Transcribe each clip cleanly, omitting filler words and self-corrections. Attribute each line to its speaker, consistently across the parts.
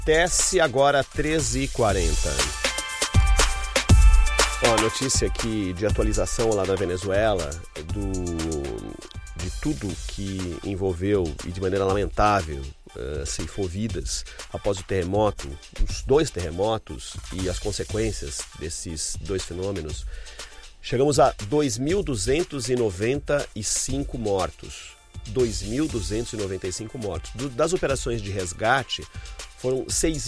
Speaker 1: Acontece agora 13h40. Notícia aqui de atualização lá da Venezuela, de tudo que envolveu e de maneira lamentável ceifou vidas após o terremoto, os 2 terremotos e as consequências desses 2 fenômenos. Chegamos a 2.295 mortos. 2.295 mortos. Das operações de resgate, foram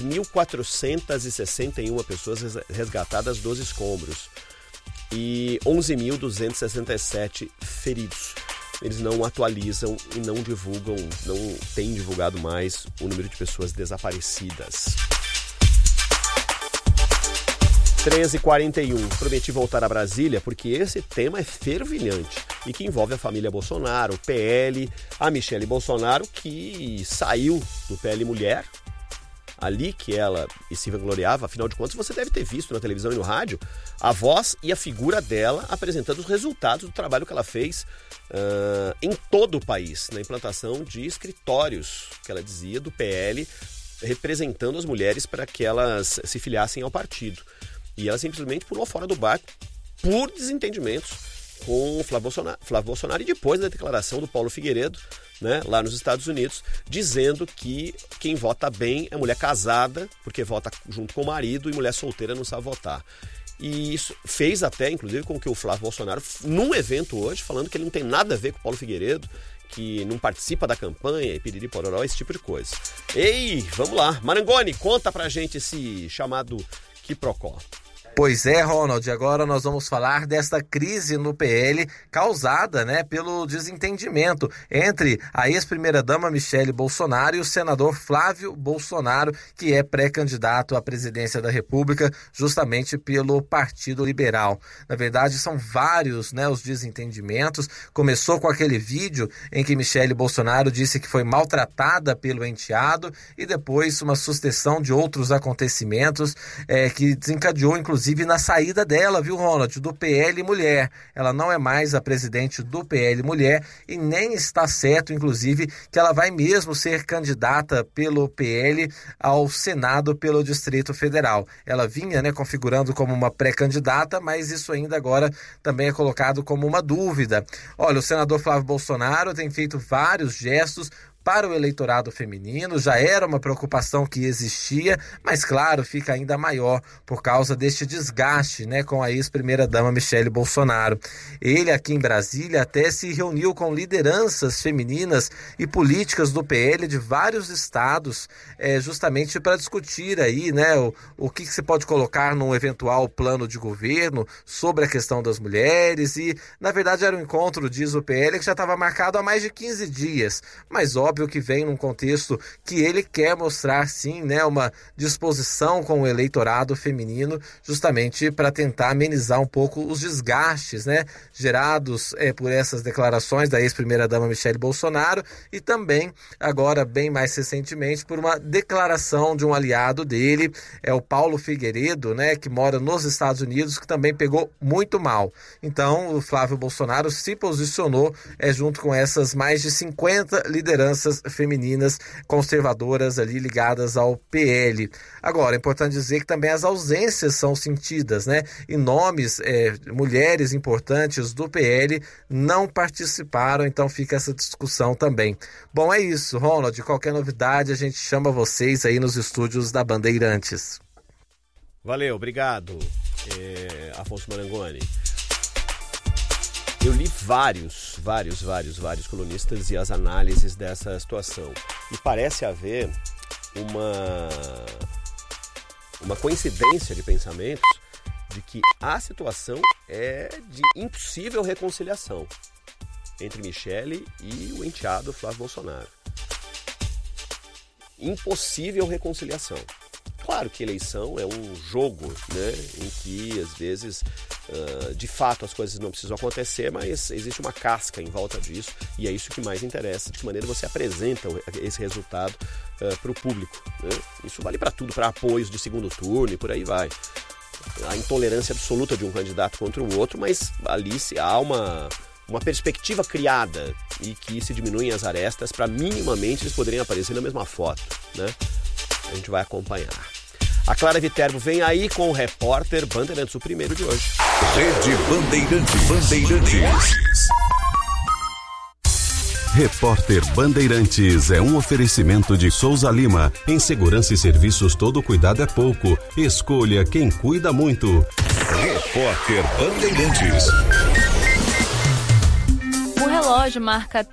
Speaker 1: 6.461 pessoas resgatadas dos escombros e 11.267 feridos. Eles não atualizam e não divulgam, não têm divulgado mais o número de pessoas desaparecidas. 13h41. Prometi voltar a Brasília porque esse tema é fervilhante e que envolve a família Bolsonaro, o PL, a Michele Bolsonaro, que saiu do PL Mulher, ali que ela se vangloriava. Afinal de contas, você deve ter visto na televisão e no rádio a voz e a figura dela apresentando os resultados do trabalho que ela fez em todo o país, na implantação de escritórios, que ela dizia, do PL, representando as mulheres para que elas se filiassem ao partido. E ela simplesmente pulou fora do barco por desentendimentos com o Flávio Bolsonaro e depois da declaração do Paulo Figueiredo, né, lá nos Estados Unidos, dizendo que quem vota bem é mulher casada, porque vota junto com o marido, e mulher solteira não sabe votar. E isso fez até, inclusive, com que o Flávio Bolsonaro, num evento hoje, falando que ele não tem nada a ver com o Paulo Figueiredo, que não participa da campanha, e piriri pororó, esse tipo de coisa. Ei, vamos lá. Marangoni, conta pra gente esse chamado quiprocó.
Speaker 2: Pois é, Ronald, agora nós vamos falar desta crise no PL causada, pelo desentendimento entre a ex-primeira-dama Michele Bolsonaro e o senador Flávio Bolsonaro, que é pré-candidato à presidência da República, justamente pelo Partido Liberal. Na verdade, são vários, os desentendimentos. Começou com aquele vídeo em que Michele Bolsonaro disse que foi maltratada pelo enteado e depois uma sucessão de outros acontecimentos que desencadeou, inclusive, na saída dela, viu, Ronald, do PL Mulher. Ela não é mais a presidente do PL Mulher e nem está certo, inclusive, que ela vai mesmo ser candidata pelo PL ao Senado pelo Distrito Federal. Ela vinha, configurando como uma pré-candidata, mas isso ainda agora também é colocado como uma dúvida. Olha, o senador Flávio Bolsonaro tem feito vários gestos para o eleitorado feminino, já era uma preocupação que existia, mas claro, fica ainda maior por causa deste desgaste, com a ex-primeira-dama Michele Bolsonaro. Ele aqui em Brasília até se reuniu com lideranças femininas e políticas do PL de vários estados, justamente para discutir aí, o que se pode colocar num eventual plano de governo sobre a questão das mulheres e, na verdade, era um encontro, diz o PL, que já estava marcado há mais de 15 dias, mas óbvio que vem num contexto que ele quer mostrar, sim, uma disposição com o eleitorado feminino, justamente para tentar amenizar um pouco os desgastes, gerados por essas declarações da ex-primeira-dama Michele Bolsonaro e também, agora, bem mais recentemente, por uma declaração de um aliado dele, o Paulo Figueiredo, que mora nos Estados Unidos, que também pegou muito mal. Então, o Flávio Bolsonaro se posicionou junto com essas mais de 50 lideranças femininas conservadoras ali ligadas ao PL. Agora, é importante dizer que também as ausências são sentidas, e nomes, mulheres importantes do PL não participaram, então fica essa discussão também. Bom, é isso, Ronald, qualquer novidade a gente chama vocês aí nos estúdios da Bandeirantes.
Speaker 1: Valeu, obrigado, Afonso Marangoni. Eu li vários colunistas e as análises dessa situação. E parece haver uma coincidência de pensamentos de que a situação é de impossível reconciliação entre Michele e o enteado Flávio Bolsonaro. Impossível reconciliação. Claro que eleição é um jogo, em que às vezes, de fato, as coisas não precisam acontecer, mas existe uma casca em volta disso e é isso que mais interessa, de que maneira você apresenta esse resultado para o público. Isso vale para tudo, para apoios de segundo turno e por aí vai. A intolerância absoluta de um candidato contra o outro, mas ali há uma perspectiva criada e que se diminuem as arestas para minimamente eles poderem aparecer na mesma foto, A gente vai acompanhar. A Clara Viterbo vem aí com o repórter Bandeirantes, o primeiro de hoje.
Speaker 3: Rede Bandeirantes. Repórter Bandeirantes é um oferecimento de Souza Lima. Em segurança e serviços, todo cuidado é pouco. Escolha quem cuida muito. Repórter Bandeirantes.
Speaker 4: O relógio marca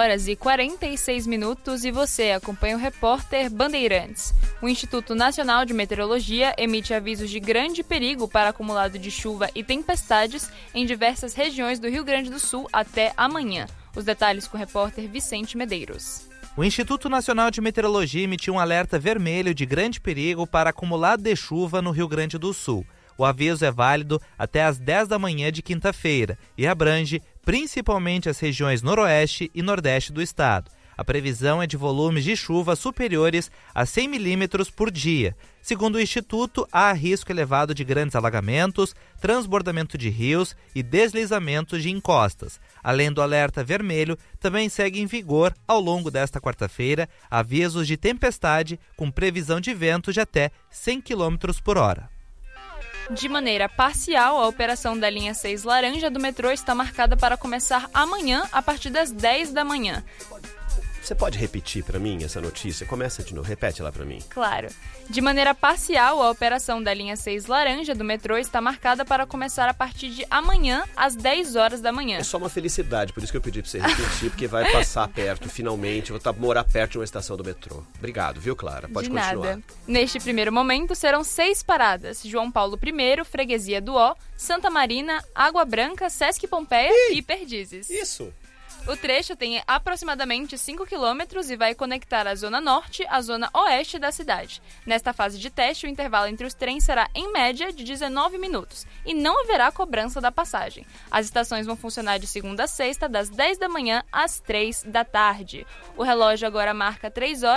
Speaker 4: 3h46 e você acompanha o repórter Bandeirantes. O Instituto Nacional de Meteorologia emite avisos de grande perigo para acumulado de chuva e tempestades em diversas regiões do Rio Grande do Sul até amanhã. Os detalhes com o repórter Vicente Medeiros.
Speaker 5: O Instituto Nacional de Meteorologia emitiu um alerta vermelho de grande perigo para acumulado de chuva no Rio Grande do Sul. O aviso é válido até às 10 da manhã de quinta-feira e abrange principalmente as regiões noroeste e nordeste do estado. A previsão é de volumes de chuva superiores a 100 milímetros por dia. Segundo o Instituto, há risco elevado de grandes alagamentos, transbordamento de rios e deslizamentos de encostas. Além do alerta vermelho, também segue em vigor, ao longo desta quarta-feira, avisos de tempestade com previsão de ventos de até 100 km por hora.
Speaker 4: De maneira parcial, a operação da linha 6 laranja do metrô está marcada para começar amanhã, a partir das 10 da manhã.
Speaker 1: Você pode repetir para mim essa notícia? Começa de novo, repete lá para mim.
Speaker 4: Claro. De maneira parcial, a operação da linha 6 laranja do metrô está marcada para começar a partir de amanhã, às 10 horas da manhã.
Speaker 1: É só uma felicidade, por isso que eu pedi para você repetir, porque vai passar perto, finalmente. Eu vou morar perto de uma estação do metrô. Obrigado, viu, Clara? Pode continuar.
Speaker 4: De nada. Neste primeiro momento, serão 6 paradas. João Paulo I, Freguesia do Ó, Santa Marina, Água Branca, Sesc Pompeia e Perdizes.
Speaker 1: Isso!
Speaker 4: O trecho tem aproximadamente 5 km e vai conectar a zona norte à zona oeste da cidade. Nesta fase de teste, o intervalo entre os trens será, em média, de 19 minutos e não haverá cobrança da passagem. As estações vão funcionar de segunda a sexta, das 10 da manhã às 3 da tarde. O relógio agora marca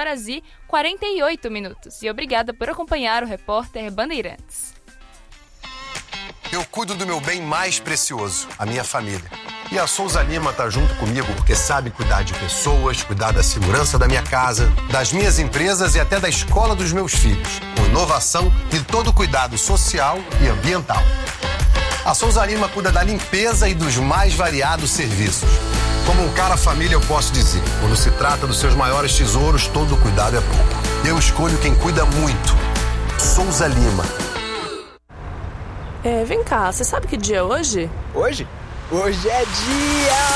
Speaker 4: 3h48. E obrigada por acompanhar o repórter Bandeirantes.
Speaker 6: Eu cuido do meu bem mais precioso, a minha família. E a Souza Lima está junto comigo porque sabe cuidar de pessoas, cuidar da segurança da minha casa, das minhas empresas e até da escola dos meus filhos, com inovação e todo cuidado social e ambiental. A Souza Lima cuida da limpeza e dos mais variados serviços. Como um cara família, eu posso dizer, quando se trata dos seus maiores tesouros, todo cuidado é pouco. Eu escolho quem cuida muito. Souza Lima.
Speaker 7: Vem cá, você sabe que dia é hoje?
Speaker 8: Hoje? Hoje é dia...